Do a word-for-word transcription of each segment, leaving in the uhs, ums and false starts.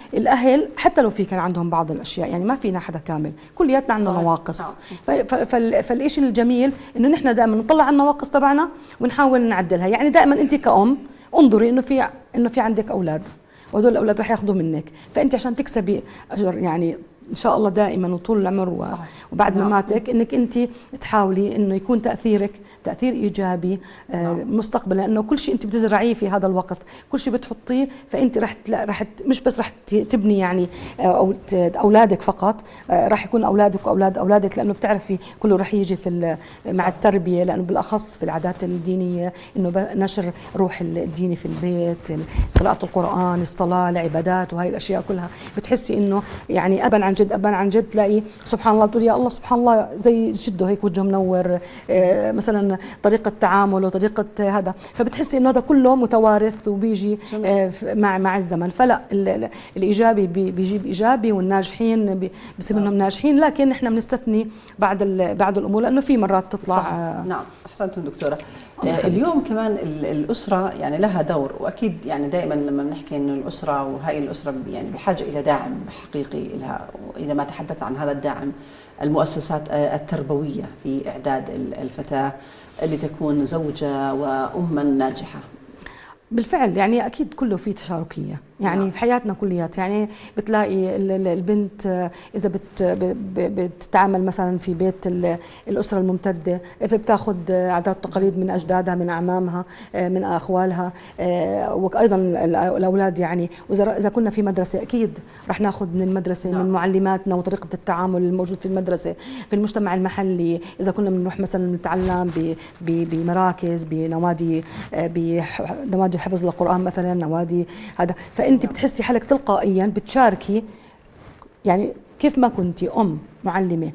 الاهل حتى لو في كان عندهم بعض الاشياء، يعني ما فينا حدا كامل، كلياتنا عندنا نواقص. فالشيء الجميل انه نحن دائما نطلع على النواقص تبعنا ونحاول نعدلها. يعني دائما انت كأم انظري انه في انه في عندك اولاد، وهدول الاولاد رح ياخذوا منك، فانت عشان تكسبي اجر يعني ان شاء الله دائما وطول العمر وبعد مماتك انك انت تحاولي انه يكون تاثيرك تاثير ايجابي آه مستقبلا، لانه كل شيء انت بتزرعيه في هذا الوقت، كل شيء بتحطيه فانت رح رح مش بس رح تبني يعني أو اولادك فقط، آه رح يكون اولادك واولاد اولادك، لانه بتعرفي كله رح يجي في مع التربيه، لانه بالاخص في العادات الدينيه انه نشر روح الديني في البيت، قراءه القران، الصلاه، العبادات، وهي الاشياء كلها بتحسي انه يعني ابا عن جد ابا عن جد تلاقي سبحان الله تقول يا الله سبحان الله زي جده هيك وجهه منور، آه مثلا طريقه تعامل وطريقه هذا، فبتحسي انه هذا كله متوارث وبيجي آه مع مع الزمن. فلا الايجابي بيجيب ايجابي، والناجحين بصير منهم ناجحين، لكن نحن بنستثني بعض بعض الامور لانه في مرات تطلع آه نعم. احسنتم دكتوره. آه اليوم كمان الاسره يعني لها دور، واكيد يعني دائما لما بنحكي انه الاسره وهي الاسره يعني بحاجه الى داعم حقيقي لها، واذا ما تحدث عن هذا الداعم المؤسسات التربويه في اعداد الفتاه لتكون زوجه وأما ناجحه. بالفعل يعني اكيد كله في تشاركيه، يعني نعم. في حياتنا كليات يعني بتلاقي البنت اذا بت بتتعامل مثلا في بيت الاسره الممتده، فبتاخذ عادات وتقاليد من اجدادها، من اعمامها، من اخوالها، وايضا الاولاد يعني، واذا اذا كنا في مدرسه اكيد رح ناخذ من المدرسه نعم. من معلماتنا وطريقه التعامل الموجود في المدرسه، في المجتمع المحلي، اذا كنا بنروح مثلا نتعلم بمراكز، بنوادي بنوادي حفظ القرآن مثلا، نوادي هذا، فأنت بتحسي حالك تلقائيا بتشاركي، يعني كيف ما كنتي أم، معلمة،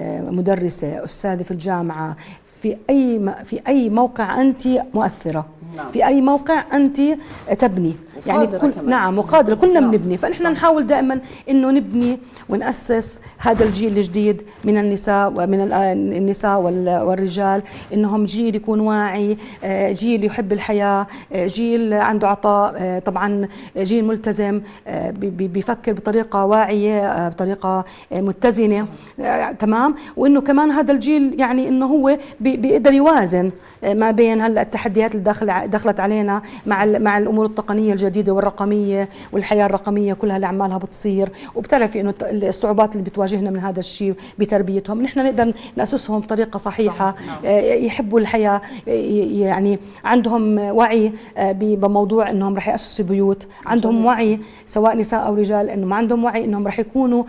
مدرسة، أستاذة في الجامعة، في أي في أي موقع أنت مؤثرة، نعم. في أي موقع أنت تبني، يعني كل نعم وقادرة، كلنا بنبني، فنحن نحاول دائما إنه نبني ونأسس هذا الجيل الجديد من النساء ومن النساء والرجال، إنهم جيل يكون واعي، جيل يحب الحياة، جيل عنده عطاء، طبعا جيل ملتزم، بيفكر بطريقة واعية، بطريقة متزنة، تمام، وإنه كمان هذا الجيل يعني إنه هو بيقدر يوازن ما بين هلا التحديات اللي داخل دخلت علينا مع مع الامور التقنيه الجديده والرقميه والحياه الرقميه كلها اللي عمالها بتصير، وبتعرفي انه الصعوبات اللي بتواجهنا من هذا الشيء بتربيتهم، نحن نقدر ناسسهم بطريقه صحيحه، يحبوا الحياه، يعني عندهم وعي بموضوع انهم رح ياسسوا بيوت، عندهم وعي سواء نساء او رجال انهم عندهم وعي انهم رح يكونوا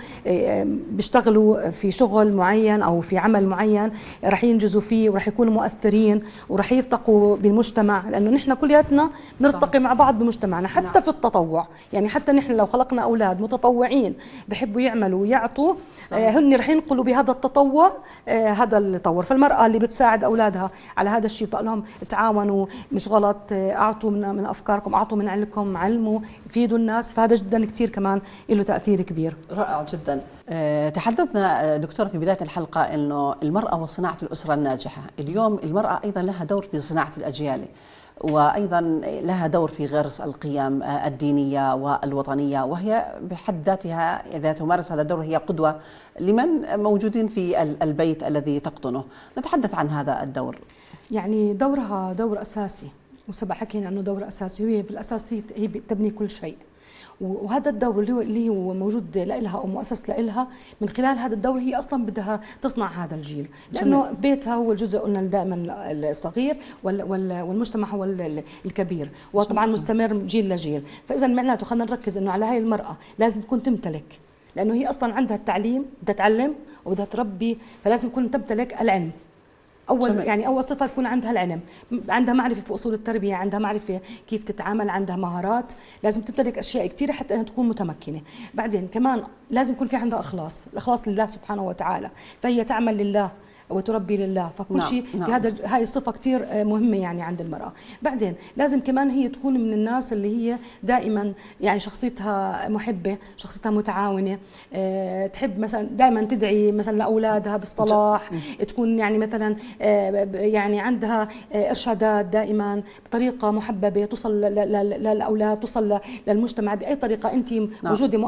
بيشتغلوا في شغل معين او في عمل معين رح ينجزوا فيه ورح يكونوا مؤثرين ورح يرتقوا بالمجتمع، لانه نحن كلياتنا نرتقي مع بعض بمجتمعنا حتى نعم. في التطوع، يعني حتى نحن لو خلقنا اولاد متطوعين بحبوا يعملوا ويعطوا، آه هن رح ينقلوا بهذا التطوع آه هذا التطور. فالمراه اللي بتساعد اولادها على هذا الشيء بتقول لهم تعاونوا، مش غلط، آه اعطوا من من افكاركم، اعطوا من علمكم، علموا، فيدوا الناس، فهذا جدا كثير كمان له تاثير كبير. رائع جدا. أه تحدثنا دكتوره في بدايه الحلقه انه المراه وصناعه الاسره الناجحه، اليوم المراه ايضا لها دور في صناعه الاجيال، وايضا لها دور في غرس القيم الدينيه والوطنيه، وهي بحد ذاتها اذا تمارس هذا الدور هي قدوه لمن موجودين في البيت الذي تقطنه. نتحدث عن هذا الدور. يعني دورها دور اساسي، وسبق حكينا انه دور اساسي، وهي في الاساس هي تبني كل شيء، وهذا الدور اللي هو اللي هو موجود لها او مؤسس لها، من خلال هذا الدور هي اصلا بدها تصنع هذا الجيل، لانه جميل. بيتها هو الجزء قلنا دائما الصغير والمجتمع هو الكبير، وطبعا مستمر جيل لجيل، فاذا معناته خلينا نركز انه على هاي المراه لازم تكون تمتلك، لانه هي اصلا عندها التعليم، بدها تعلم وبدها تربي، فلازم تكون تمتلك العلم. اول جميل. يعني اول صفه تكون عندها العلم، عندها معرفه في اصول التربيه، عندها معرفه كيف تتعامل، عندها مهارات، لازم تمتلك اشياء كثيره حتى انها تكون متمكنه. بعدين كمان لازم يكون في عندها اخلاص، الاخلاص لله سبحانه وتعالى، فهي تعمل لله وتربي لله، فكل نعم. شيء نعم. في هذا هاي الصفه كثير مهمه يعني عند المراه. بعدين لازم كمان هي تكون من الناس اللي هي دائما يعني شخصيتها محبه، شخصيتها متعاونه، أه تحب مثلا دائما تدعي مثلا لاولادها بالصلاح، تكون يعني مثلا أه يعني عندها ارشادات دائما بطريقه محببه توصل للاولاد، توصل للمجتمع باي طريقه انت نعم. موجوده